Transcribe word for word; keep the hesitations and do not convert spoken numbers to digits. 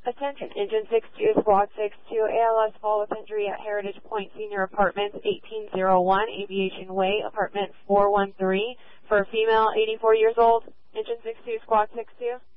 Attention, Engine six two, Squad six two, A L S fall with injury at Heritage Point Senior Apartments, eighteen oh one, Aviation Way, Apartment four one three, for a female, eighty-four years old. Engine six two, Squad six two.